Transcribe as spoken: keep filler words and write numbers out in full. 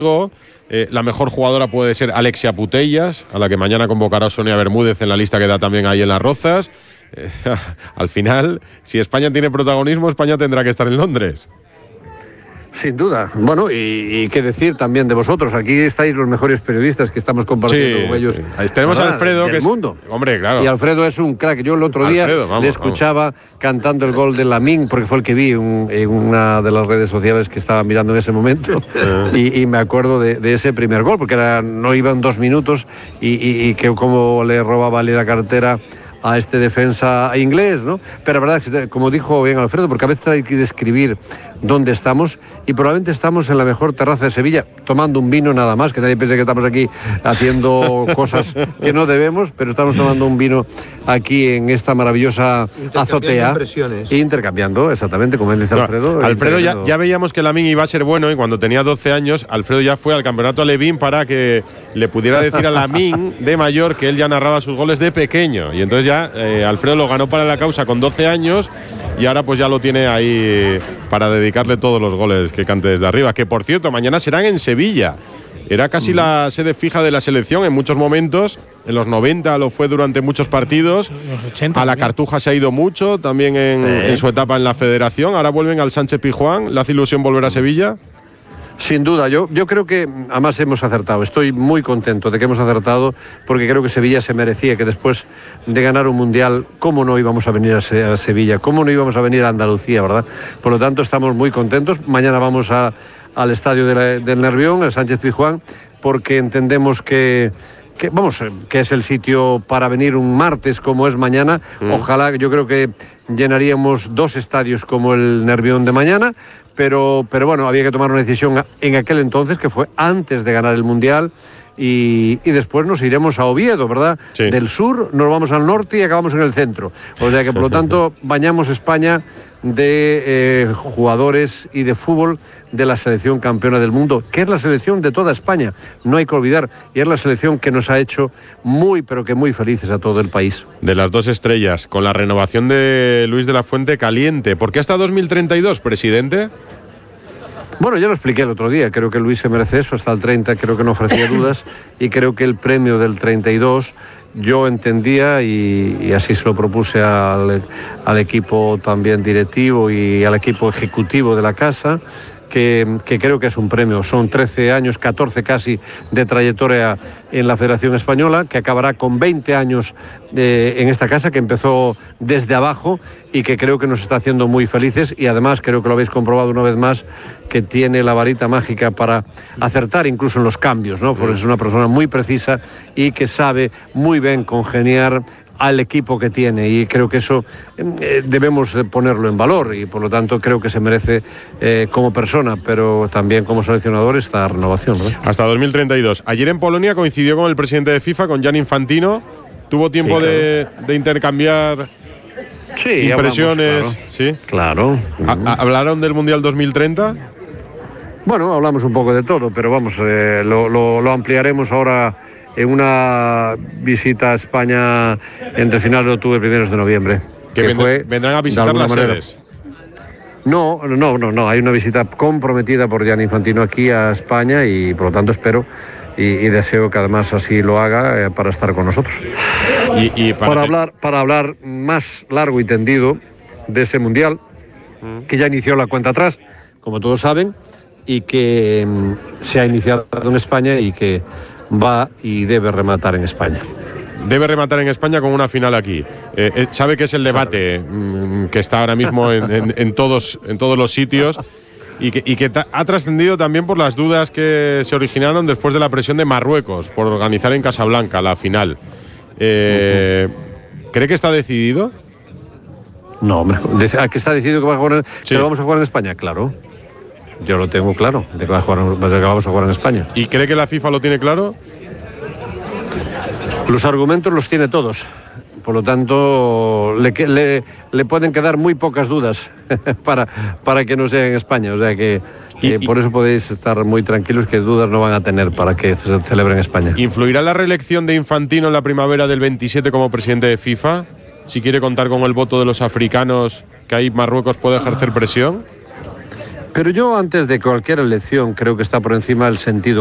Eh, la mejor jugadora puede ser Alexia Putellas, a la que mañana convocará Sonia Bermúdez en la lista que da también ahí en Las Rozas. Eh, al final, si España tiene protagonismo, España tendrá que estar en Londres. Sin duda. Bueno, y, y qué decir también de vosotros. Aquí estáis los mejores periodistas que estamos compartiendo sí, con ellos. Sí. Ahí tenemos a Alfredo, del que es mundo. Hombre, claro. Y Alfredo es un crack. Yo el otro día Alfredo, vamos, le escuchaba vamos. cantando el gol de Lamine, porque fue el que vi un, en una de las redes sociales que estaba mirando en ese momento. y, y me acuerdo de, de ese primer gol, porque era, no iban dos minutos y, y, y que como le robaba la cartera a este defensa inglés, ¿no? Pero la verdad es que, como dijo bien Alfredo, porque a veces hay que describir dónde estamos, y probablemente estamos en la mejor terraza de Sevilla, tomando un vino nada más, que nadie piense que estamos aquí haciendo cosas que no debemos, pero estamos tomando un vino aquí en esta maravillosa azotea. Impresiones. Intercambiando, exactamente, como dice no, Alfredo. Alfredo, ya, ya veíamos que Lamine iba a ser bueno, y cuando tenía doce años, Alfredo ya fue al campeonato alevín para que le pudiera decir a Lamine de mayor que él ya narraba sus goles de pequeño, y entonces ya Eh, Alfredo lo ganó para la causa con doce años y ahora pues ya lo tiene ahí para dedicarle todos los goles que cante desde arriba, que por cierto mañana serán en Sevilla. Era casi mm. la sede fija de la selección en muchos momentos. En los noventa lo fue durante muchos partidos. Los ochenta, a la también. Cartuja se ha ido mucho, también en, sí. en su etapa en la federación. Ahora vuelven al Sánchez Pizjuán. ¿Le hace ilusión volver a Sevilla? Sin duda, yo, yo creo que además hemos acertado. Estoy muy contento de que hemos acertado, porque creo que Sevilla se merecía que después de ganar un mundial, ¿cómo no íbamos a venir a, Se a Sevilla? ¿Cómo no íbamos a venir a Andalucía, verdad? Por lo tanto, estamos muy contentos. Mañana vamos a, al estadio de la, del Nervión, el Sánchez Pizjuán, porque entendemos que, que, vamos, que es el sitio para venir un martes como es mañana. Mm. Ojalá, yo creo que llenaríamos dos estadios como el Nervión de mañana. Pero, pero bueno, había que tomar una decisión en aquel entonces, que fue antes de ganar el Mundial, y, y después nos iremos a Oviedo, ¿verdad? Sí. Del sur nos vamos al norte y acabamos en el centro. O sea que, por lo tanto, bañamos España de eh, jugadores y de fútbol de la selección campeona del mundo, que es la selección de toda España, no hay que olvidar, y es la selección que nos ha hecho muy, pero que muy felices a todo el país. De las dos estrellas, con la renovación de Luis de la Fuente caliente. ¿Por qué hasta dos mil treinta y dos, presidente? Bueno, ya lo expliqué el otro día, creo que Luis se merece eso, hasta el treinta creo que no ofrecía dudas, y creo que el premio del treinta y dos yo entendía, y, y así se lo propuse al, al equipo también directivo y al equipo ejecutivo de la casa, que, que creo que es un premio. Son trece años, catorce casi, de trayectoria en la Federación Española, que acabará con veinte años de, en esta casa, que empezó desde abajo y que creo que nos está haciendo muy felices, y además creo que lo habéis comprobado una vez más, que tiene la varita mágica para acertar incluso en los cambios, ¿no? Porque es una persona muy precisa y que sabe muy bien congeniar al equipo que tiene, y creo que eso eh, debemos ponerlo en valor, y por lo tanto creo que se merece eh, como persona, pero también como seleccionador, esta renovación, ¿no? Hasta dos mil treinta y dos. Ayer en Polonia coincidió con el presidente de FIFA, con Gianni Infantino. Tuvo tiempo sí, claro. de, de intercambiar sí, impresiones. Hablamos, claro. Sí, claro. ¿A, a, ¿Hablaron del Mundial dos mil treinta? Bueno, hablamos un poco de todo, pero vamos, eh, lo, lo, lo ampliaremos ahora en una visita a España entre finales de octubre y primeros de noviembre. Que, que vend fue, vendrán a visitar las manera. sedes. No, no, no, no. Hay una visita comprometida por Gianni Infantino aquí a España, y por lo tanto espero y, y deseo que además así lo haga eh, para estar con nosotros. Y, y para, para, hablar, para hablar más largo y tendido de ese mundial, mm. que ya inició la cuenta atrás, como todos saben, y que mm, se ha iniciado en España y que va y debe rematar en España. Debe rematar en España con una final aquí. Eh, sabe que es el debate mmm, que está ahora mismo en, en, en, todos, en todos los sitios, y que, y que ha trascendido también por las dudas que se originaron después de la presión de Marruecos por organizar en Casablanca la final. Eh, uh-huh. ¿Cree que está decidido? No, hombre, ¿a qué está decidido que, va a jugar, sí. que lo vamos a jugar en España? Claro. Yo lo tengo claro, de que, va a jugar, de que vamos a jugar en España. ¿Y cree que la FIFA lo tiene claro? Los argumentos los tiene todos. Por lo tanto, le, le, le pueden quedar muy pocas dudas para, para que no sea en España. O sea que eh, y, por eso podéis estar muy tranquilos, que dudas no van a tener para que se celebre en España. ¿Influirá la reelección de Infantino en la primavera del veintisiete como presidente de FIFA? Si quiere contar con el voto de los africanos, que ahí Marruecos puede ejercer presión. Pero yo, antes de cualquier elección, creo que está por encima el sentido